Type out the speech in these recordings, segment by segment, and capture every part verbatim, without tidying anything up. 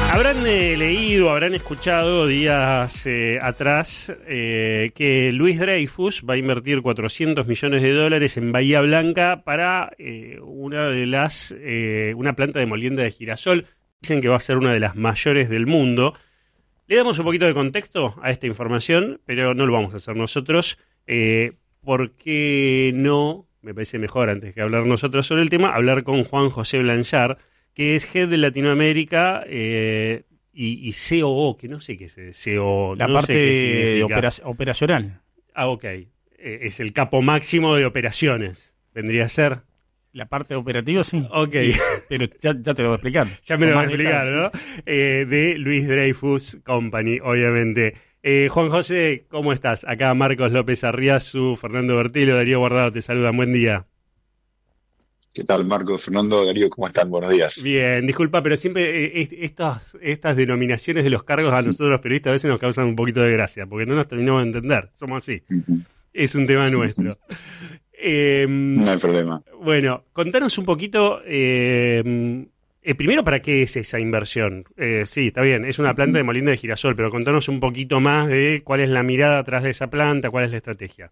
Habrán eh, leído, habrán escuchado días eh, atrás eh, que Luis Dreyfus va a invertir cuatrocientos millones de dólares en Bahía Blanca para eh, una de las eh, una planta de molienda de girasol. Dicen que va a ser una de las mayores del mundo. Le damos un poquito de contexto a esta información, pero no lo vamos a hacer nosotros. Eh, ¿Por qué no? Me parece mejor, antes que hablar nosotros sobre el tema, hablar con Juan José Blanchard, que es Head de Latinoamérica eh, y, y C O O, que no sé qué es C O O. La no parte sé qué de opera operacional. Ah, ok. Eh, es el capo máximo de operaciones. ¿Vendría a ser? La parte operativa, sí. Ok. Pero ya, ya te lo voy a explicar. Ya me lo Con voy a más explicar, detalles. ¿no? Eh, de Luis Dreyfus Company, obviamente. Eh, Juan José, ¿cómo estás? Acá Marcos López Arriazu, Fernando Bertilo, Darío Guardado, te saludan. Buen día. ¿Qué tal, Marcos, Fernando, Darío? ¿Cómo están? Buenos días. Bien, disculpa, pero siempre eh, est- estas, estas denominaciones de los cargos a nosotros los periodistas a veces nos causan un poquito de gracia, porque no nos terminamos de entender, somos así. Ujú. Es un tema nuestro. Eh, No hay problema. bueno, contanos un poquito, eh, eh, primero, ¿para qué es esa inversión? Eh, sí, está bien, es una planta de molienda de girasol, pero contanos un poquito más de cuál es la mirada atrás de esa planta, cuál es la estrategia.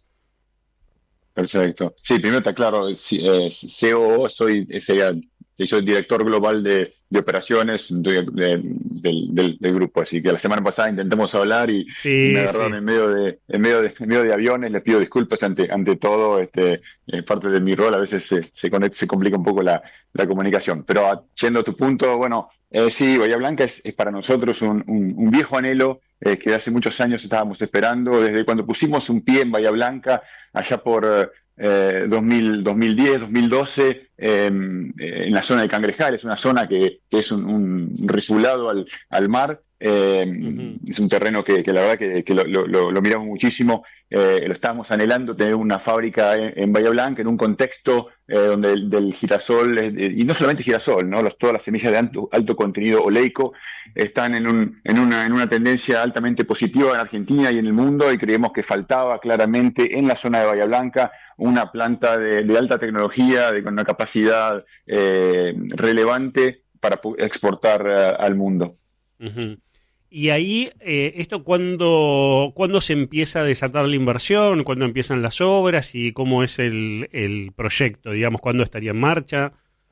Perfecto. Sí, primero está claro, sí, eh, C O O, soy, ese, soy director global de, de operaciones de- de- del, del- del grupo, así que la semana pasada intentamos hablar y, y Sí, me agarraron sí. en medio de, en medio de, en medio de aviones. Les pido disculpas ante, ante todo, este, eh, parte de mi rol, a veces se, se, conect- se complica un poco la, la comunicación. Pero ah, yendo a tu punto, bueno, eh, sí, Bahía Blanca es, es para nosotros un, un, un viejo anhelo eh, que hace muchos años estábamos esperando, desde cuando pusimos un pie en Bahía Blanca, allá por eh, dos mil, dos mil diez, dos mil doce, eh, eh, en la zona de Cangrejal. Es una zona que, que es un, un risulado al, al mar. Eh, Ujú. es un terreno que, que la verdad que, que lo, lo, lo, lo miramos muchísimo. Eh, lo estábamos anhelando, tener una fábrica en, en Bahía Blanca, en un contexto eh, donde el, del girasol, eh, y no solamente girasol, ¿no? Los, todas las semillas de alto, alto contenido oleico están en, un, en, una, en una tendencia altamente positiva en Argentina y en el mundo, y creemos que faltaba claramente en la zona de Bahía Blanca una planta de, de alta tecnología, de, con una capacidad eh, relevante para pu- exportar eh, al mundo. Ujú. Y ahí, eh, ¿esto cuándo, cuándo se empieza a desatar la inversión? ¿Cuándo empiezan las obras? ¿Y cómo es el, el proyecto? Digamos, ¿cuándo estaría en marcha?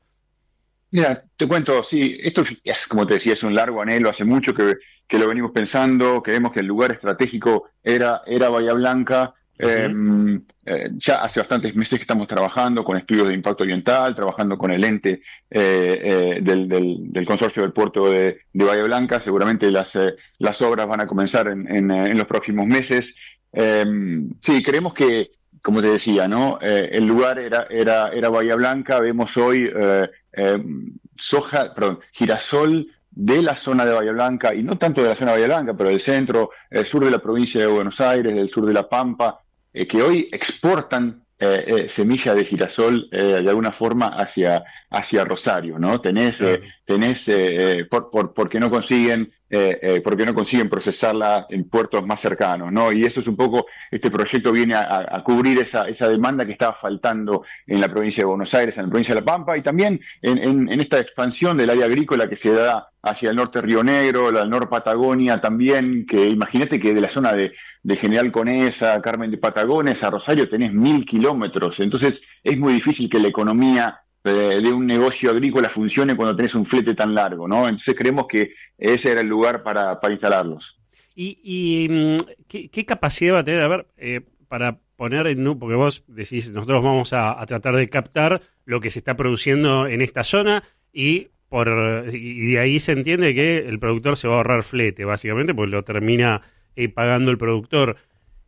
Mira, te cuento, sí, esto es, como te decía, es un largo anhelo, hace mucho que, que lo venimos pensando, creemos que el lugar estratégico era, era Bahía Blanca. Eh, Ujú. eh, ya hace bastantes meses que estamos trabajando con estudios de impacto ambiental, trabajando con el ente eh, eh, del, del, del consorcio del puerto de, de Bahía Blanca. Seguramente las, eh, las obras van a comenzar en, en, eh, en los próximos meses. Eh, sí, creemos que, como te decía, ¿no? Eh, el lugar era, era, era Bahía Blanca. Vemos hoy eh, eh, soja, perdón, girasol de la zona de Bahía Blanca, y no tanto de la zona de Bahía Blanca, pero del centro, el sur de la provincia de Buenos Aires, del sur de La Pampa, eh, que hoy exportan eh, eh, semilla de girasol eh, de alguna forma hacia, hacia Rosario, ¿no? Tenés, eh, Claro. tenés eh, eh, por, por, porque no consiguen, eh, eh, porque no consiguen procesarla en puertos más cercanos, ¿no? Y eso es un poco, este proyecto viene a, a cubrir esa, esa demanda que estaba faltando en la provincia de Buenos Aires, en la provincia de La Pampa, y también en, en, en esta expansión del área agrícola que se da hacia el norte Río Negro, la Nor Patagonia también, que imagínate que de la zona de, de General Conesa, Carmen de Patagones a Rosario tenés mil kilómetros. Entonces es muy difícil que la economía eh, de un negocio agrícola funcione cuando tenés un flete tan largo, ¿no? Entonces creemos que ese era el lugar para, para instalarlos. ¿Y, y mm, ¿qué, qué capacidad va a tener? A ver, eh, para poner en... nu- Porque vos decís, nosotros vamos a, a tratar de captar lo que se está produciendo en esta zona y... Por, y de ahí se entiende que el productor se va a ahorrar flete, básicamente, porque lo termina eh, pagando el productor.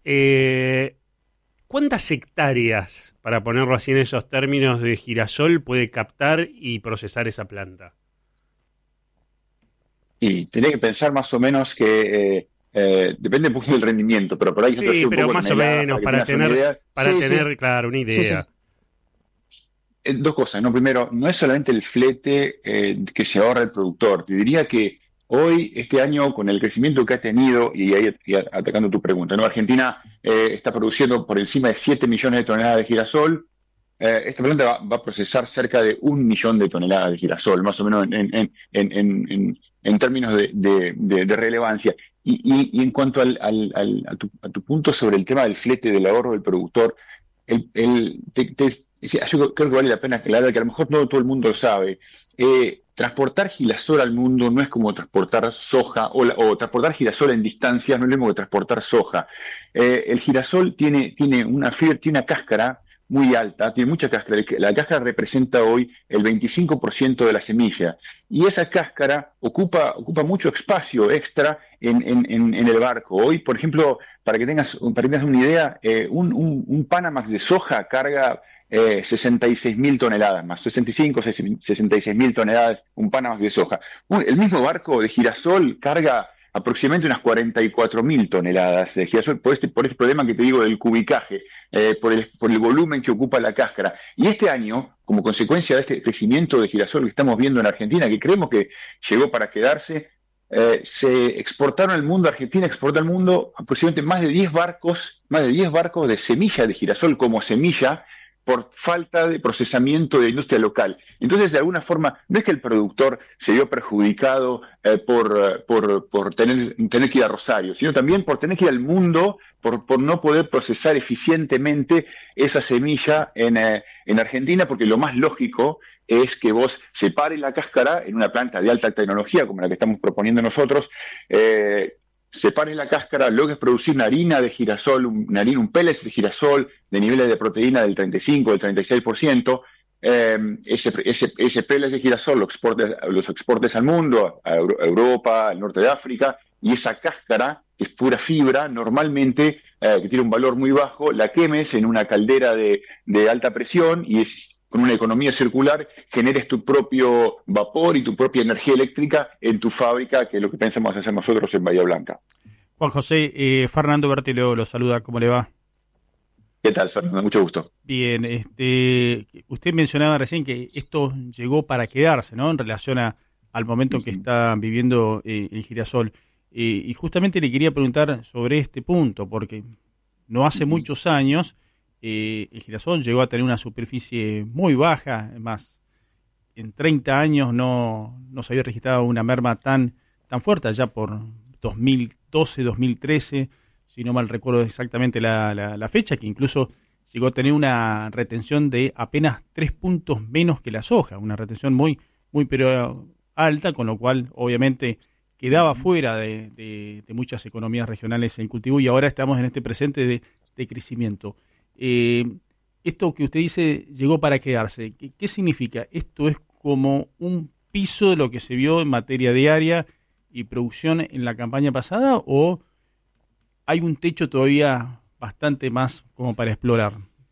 Eh, ¿Cuántas hectáreas, para ponerlo así en esos términos, de girasol puede captar y procesar esa planta? Y tenés que pensar más o menos que eh, eh, depende un poco del rendimiento, pero por ahí yo te Sí, un pero poco más o toneladas menos, para que para tengas una tener, idea. para Sí, tener, sí, claro, una sí, idea. sí. Eh, Dos cosas, ¿no? Primero, no es solamente el flete eh, que se ahorra el productor. Te diría que hoy, este año, con el crecimiento que ha tenido, y ahí y atacando tu pregunta, ¿no? Argentina eh, está produciendo por encima de siete millones de toneladas de girasol. eh, esta planta va, va a procesar cerca de un millón de toneladas de girasol, más o menos en, en, en, en, en, en términos de, de, de, de relevancia. Y, y, y en cuanto al, al, al, a, tu, a tu punto sobre el tema del flete, del ahorro del productor, el, el, te, te, yo creo que vale la pena aclarar que a lo mejor no todo el mundo lo sabe. Eh, transportar girasol al mundo no es como transportar soja, o, la, o transportar girasol en distancias no es lo mismo que transportar soja. Eh, el girasol tiene, tiene, una fibra, tiene una cáscara muy alta, tiene mucha cáscara. La cáscara representa hoy el veinticinco por ciento de la semilla. Y esa cáscara ocupa, ocupa mucho espacio extra en, en, en, en el barco. Hoy, por ejemplo, para que tengas, para que tengas una idea, eh, un, un, un Panamax de soja carga eh, sesenta y seis mil toneladas más, sesenta y cinco, sesenta y seis mil toneladas, un Panamax de soja. Un, el mismo barco de girasol carga aproximadamente unas cuarenta y cuatro mil toneladas de girasol por este, por este problema que te digo del cubicaje, eh, por, el, por el volumen que ocupa la cáscara. Y este año, como consecuencia de este crecimiento de girasol que estamos viendo en Argentina, que creemos que llegó para quedarse, eh, se exportaron al mundo, Argentina exportó al mundo aproximadamente más de diez barcos, más de diez barcos de semilla de girasol como semilla, por falta de procesamiento de la industria local. Entonces, de alguna forma, no es que el productor se vio perjudicado eh, por, por, por tener, tener que ir a Rosario, sino también por tener que ir al mundo, por, por no poder procesar eficientemente esa semilla en, eh, en Argentina, porque lo más lógico es que vos separes la cáscara en una planta de alta tecnología, como la que estamos proponiendo nosotros, eh, separes la cáscara, logres producir una harina de girasol, una harina, un pellets de girasol de niveles de proteína del treinta y cinco, del treinta y seis por ciento, eh, ese, ese, ese pellets de girasol lo exportes, los exportes al mundo, a Europa, al norte de África, y esa cáscara, que es pura fibra, normalmente, eh, que tiene un valor muy bajo, la quemes en una caldera de, de alta presión y es con una economía circular, generes tu propio vapor y tu propia energía eléctrica en tu fábrica, que es lo que pensamos hacer nosotros en Bahía Blanca. Juan José, eh, Fernando Bertillo lo saluda, ¿cómo le va? ¿Qué tal, Fernando? Mucho gusto. Bien, este, usted mencionaba recién que esto llegó para quedarse, ¿no? En relación a, al momento en que está viviendo eh, el girasol. Eh, y justamente le quería preguntar sobre este punto, porque no hace muchos años Eh, el girasol llegó a tener una superficie muy baja, más en treinta años no, no se había registrado una merma tan, tan fuerte, allá por dos mil doce, dos mil trece, si no mal recuerdo exactamente la, la, la fecha, que incluso llegó a tener una retención de apenas tres puntos menos que la soja, una retención muy, muy pero alta, con lo cual obviamente quedaba fuera de, de, de muchas economías regionales en cultivo, y ahora estamos en este presente de, de crecimiento. Eh, esto que usted dice llegó para quedarse, ¿Qué, ¿qué significa? ¿Esto es como un piso de lo que se vio en materia diaria y producción en la campaña pasada, o hay un techo todavía bastante más como para explorar?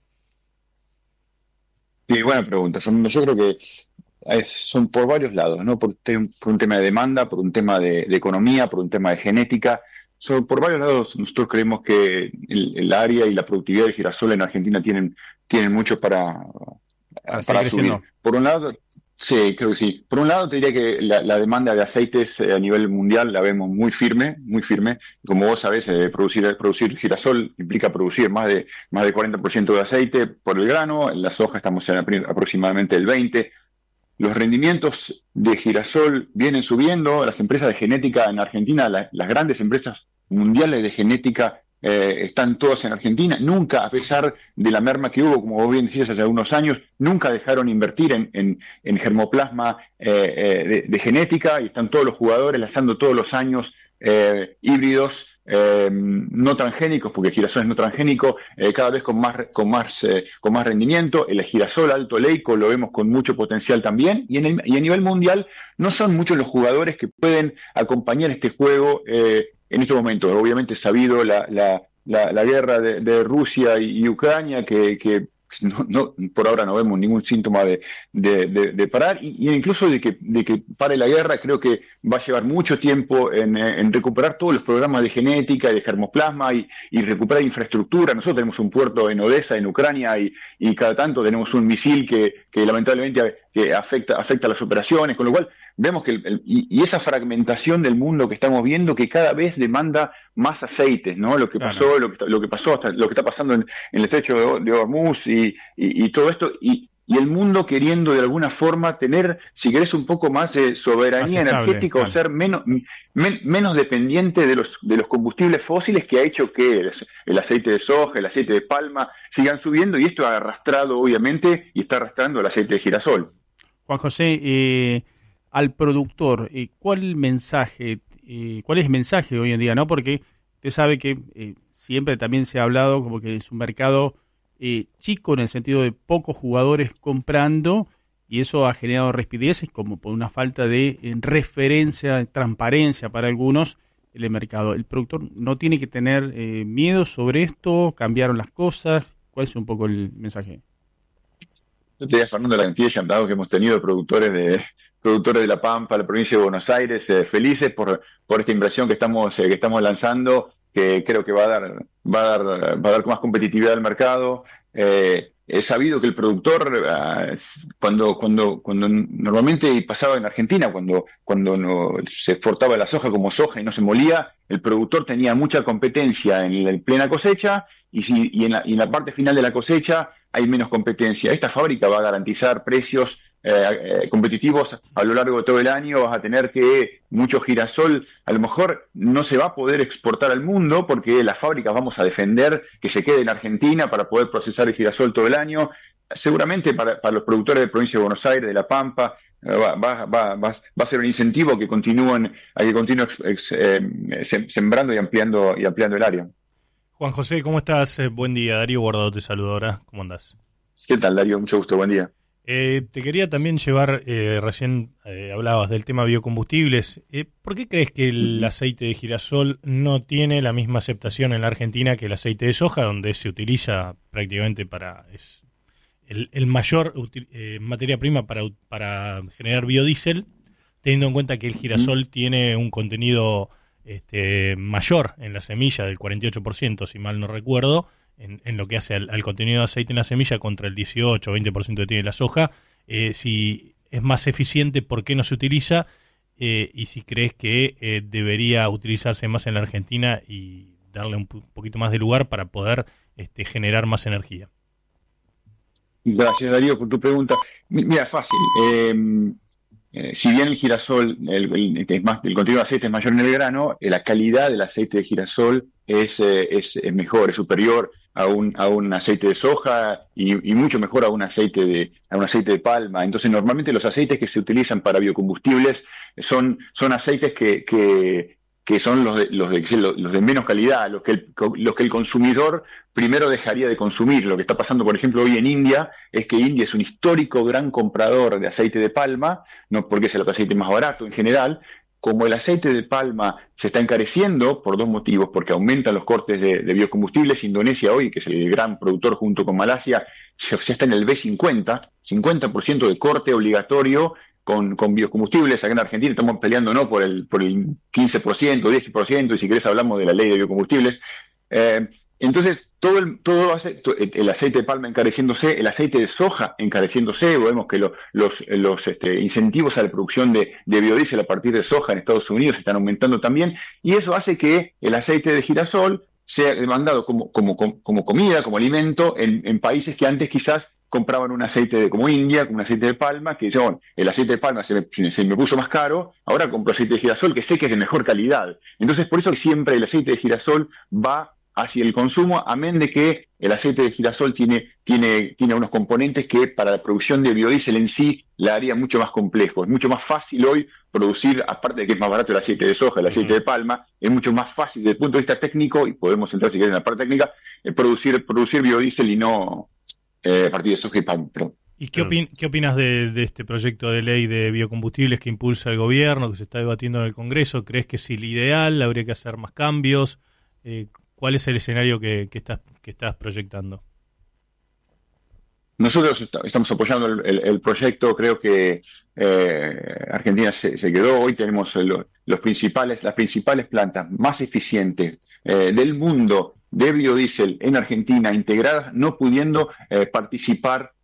Sí, buena pregunta, Fernando. Yo creo que son por varios lados, ¿no? Por, por un tema de demanda, por un tema de, de economía, por un tema de genética. So, por varios lados nosotros creemos que el, el área y la productividad del girasol en Argentina tienen, tienen mucho para, para, para subir. Por un lado, sí, creo que sí. Por un lado te diría que la, la demanda de aceites a nivel mundial la vemos muy firme, muy firme. Como vos sabés, eh, producir, producir girasol implica producir más de, más de cuarenta por ciento de aceite por el grano. En la soja estamos en aproximadamente el veinte por ciento. Los rendimientos de girasol vienen subiendo. Las empresas de genética en Argentina, la, las grandes empresas mundiales de genética eh, están todas en Argentina. Nunca, a pesar de la merma que hubo, como vos bien decías, hace algunos años, nunca dejaron invertir en, en, en germoplasma eh, eh, de, de genética, y están todos los jugadores lanzando todos los años eh, híbridos Eh, no transgénicos, porque el girasol es no transgénico, eh, cada vez con más con más eh, con más rendimiento. El girasol alto oleico lo vemos con mucho potencial también, y, en el, y a nivel mundial no son muchos los jugadores que pueden acompañar este juego eh, en este momento. Obviamente sabido la la, la, la guerra de, de Rusia y, y Ucrania, que, que No, no, por ahora no vemos ningún síntoma de, de, de, de parar, y, y incluso de que, de que pare la guerra. Creo que va a llevar mucho tiempo en, en recuperar todos los programas de genética y de germoplasma, y, y recuperar infraestructura. Nosotros tenemos un puerto en Odessa, en Ucrania, y, y cada tanto tenemos un misil que, que lamentablemente que afecta, afecta las operaciones, con lo cual vemos que el, el, y, y esa fragmentación del mundo que estamos viendo, que cada vez demanda más aceites, ¿no? Lo que Claro. pasó, lo que, lo que pasó hasta lo que está pasando en, en el estrecho de, de Hormuz y, y, y todo esto, y, y el mundo queriendo de alguna forma tener, si querés, un poco más de soberanía Más estable, energética, claro. o ser menos, men, menos dependiente de los, de los combustibles fósiles, que ha hecho que el, el aceite de soja, el aceite de palma sigan subiendo, y esto ha arrastrado obviamente y está arrastrando el aceite de girasol. Juan José, eh, al productor, eh, ¿cuál mensaje, eh, cuál es el mensaje hoy en día, no? Porque usted sabe que eh, siempre también se ha hablado como que es un mercado eh, chico, en el sentido de pocos jugadores comprando, y eso ha generado rispideces como por una falta de eh, referencia, transparencia para algunos en el mercado. ¿El productor no tiene que tener eh, miedo sobre esto? ¿Cambiaron las cosas? ¿Cuál es un poco el mensaje? Yo te diría, Fernando, la cantidad de llamados que hemos tenido productores de productores de La Pampa, la provincia de Buenos Aires, eh, felices por, por esta inversión que estamos eh, que estamos lanzando, que creo que va a dar va a dar va a dar más competitividad al mercado. Eh, he sabido que el productor uh, cuando cuando cuando normalmente pasaba en Argentina, cuando cuando no, se exportaba la soja como soja y no se molía, el productor tenía mucha competencia en la en plena cosecha, y, si, y, en la, y en la parte final de la cosecha hay menos competencia. Esta fábrica va a garantizar precios eh, eh, competitivos a lo largo de todo el año. Vas a tener que mucho girasol, a lo mejor no se va a poder exportar al mundo, porque las fábricas vamos a defender que se quede en Argentina para poder procesar el girasol todo el año. Seguramente para, para los productores de la provincia de Buenos Aires, de La Pampa, eh, va, va, va, va, va a ser un incentivo que continúen, a que continúen ex, ex, eh, sembrando y ampliando, y ampliando el área. Juan José, ¿cómo estás? Eh, buen día. Darío Guardado te saluda ahora. ¿Cómo andás? ¿Qué tal, Darío? Mucho gusto, buen día. Eh, te quería también llevar, eh, recién eh, hablabas del tema biocombustibles. Eh, ¿Por qué crees que el aceite de girasol no tiene la misma aceptación en la Argentina que el aceite de soja, donde se utiliza prácticamente para... es el, el mayor util, eh, materia prima para, para generar biodiesel, teniendo en cuenta que el girasol mm. tiene un contenido... Este, mayor en la semilla, del cuarenta y ocho por ciento, si mal no recuerdo, en, en lo que hace al, al contenido de aceite en la semilla, contra el dieciocho o veinte por ciento que tiene la soja. Eh, si es más eficiente, ¿por qué no se utiliza? Eh, y si crees que eh, debería utilizarse más en la Argentina y darle un poquito más de lugar para poder este, generar más energía. Gracias, Darío, por tu pregunta. Mira, fácil. Eh... Eh, si bien el girasol, el, el, es más, el contenido de aceite es mayor en el grano, eh, la calidad del aceite de girasol es, eh, es, es mejor, es superior a un, a un aceite de soja y, y mucho mejor a un aceite de, a un aceite de palma. Entonces, normalmente los aceites que se utilizan para biocombustibles son, son aceites que, que, que son los de, los, de, los de menos calidad, los que, el, los que el consumidor primero dejaría de consumir. Lo que está pasando, por ejemplo, hoy en India, es que India es un histórico gran comprador de aceite de palma, no porque es el aceite más barato en general. Como el aceite de palma se está encareciendo por dos motivos, porque aumentan los cortes de, de biocombustibles. Indonesia hoy, que es el gran productor junto con Malasia, ya está en el B cincuenta, cincuenta por ciento de corte obligatorio con, con biocombustibles. Acá en Argentina estamos peleando no por el, por el quince por ciento, diez por ciento, y si querés hablamos de la ley de biocombustibles. Eh, entonces, todo el, todo hace, el aceite de palma encareciéndose, el aceite de soja encareciéndose. Vemos que lo, los, los este, incentivos a la producción de, de biodiesel a partir de soja en Estados Unidos están aumentando también, y eso hace que el aceite de girasol sea demandado como, como, como comida, como alimento, en, en países que antes quizás compraban un aceite de, como India, como un aceite de palma, que dicen, el aceite de palma se me, se me puso más caro, ahora compro aceite de girasol que sé que es de mejor calidad. Entonces, por eso siempre el aceite de girasol va hacia el consumo, amén de que el aceite de girasol tiene, tiene, tiene unos componentes que para la producción de biodiesel en sí la haría mucho más complejo. Es mucho más fácil hoy producir, aparte de que es más barato el aceite de soja, el aceite uh-huh. de palma, es mucho más fácil desde el punto de vista técnico, y podemos entrar si quieren en la parte técnica, eh, producir, producir biodiesel y no eh, a partir de soja y palma. Perdón. ¿Y qué, opin- qué opinas de, de este proyecto de ley de biocombustibles que impulsa el gobierno, que se está debatiendo en el Congreso? ¿Crees que es el ideal? ¿Habría que hacer más cambios? Eh, ¿Cuál es el escenario que, que, estás, que estás proyectando? Nosotros est- estamos apoyando el, el, el proyecto. Creo que eh, Argentina se, se quedó. Hoy tenemos los, los principales, las principales plantas más eficientes eh, del mundo de biodiesel en Argentina, integradas, no pudiendo eh, participar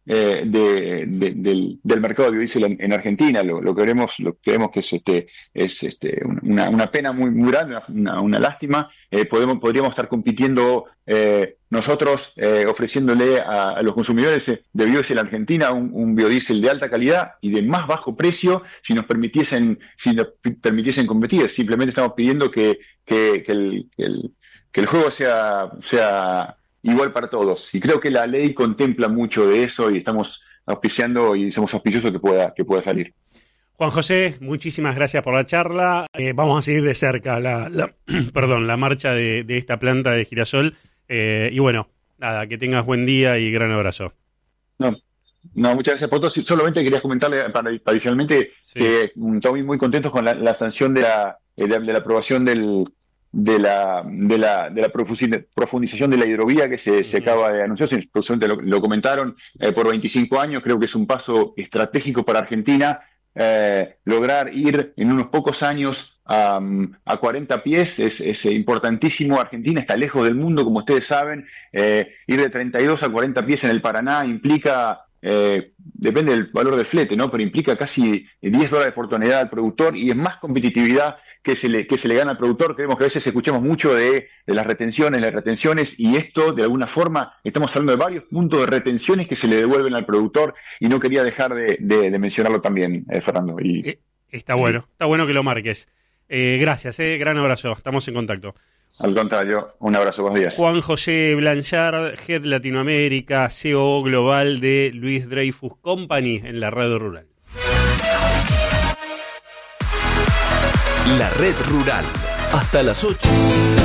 eh, de, de, del, del mercado de biodiesel en, en Argentina. Lo, lo queremos, lo creemos que es este, es este una, una pena muy, muy grande, una, una lástima. Eh, podemos, podríamos estar compitiendo eh, nosotros eh, ofreciéndole a, a los consumidores de biodiesel en Argentina un, un biodiesel de alta calidad y de más bajo precio si nos permitiesen, si nos permitiesen competir. Simplemente estamos pidiendo que, que, que, el, que, el, que el juego sea, sea igual para todos. Y creo que la ley contempla mucho de eso y estamos auspiciando y somos auspiciosos que pueda, que pueda salir. Juan José, muchísimas gracias por la charla. Eh, vamos a seguir de cerca la, la, perdón, la marcha de, de esta planta de girasol. Eh, y bueno, nada, que tengas buen día y gran abrazo. No, no muchas gracias por todo. Solamente quería comentarle para, adicionalmente sí. que estamos muy contentos con la, la sanción de la, de la, de la aprobación del, de la, de la, de la profundización de la hidrovía que se, se acaba de anunciar. Lo, lo comentaron eh, por veinticinco años. Creo que es un paso estratégico para Argentina. Eh, lograr ir en unos pocos años a, a cuarenta pies es, es importantísimo. Argentina está lejos del mundo, como ustedes saben. Eh, ir de treinta y dos a cuarenta pies en el Paraná implica, eh, depende del valor del flete, ¿no? Pero implica casi diez dólares por tonelada al productor y es más competitividad que se le, que se le gana al productor. Creemos que a veces escuchamos mucho de, de las retenciones, las retenciones, y esto, de alguna forma, estamos hablando de varios puntos de retenciones que se le devuelven al productor, y no quería dejar de, de, de mencionarlo también, eh, Fernando. Y, eh, está bueno, sí. Está bueno que lo marques. Eh, gracias, eh, gran abrazo, estamos en contacto. Al contrario, un abrazo, buenos días. Juan José Blanchard, Head Latinoamérica, C E O global de Louis Dreyfus Company en la red rural. La red rural, hasta las ocho.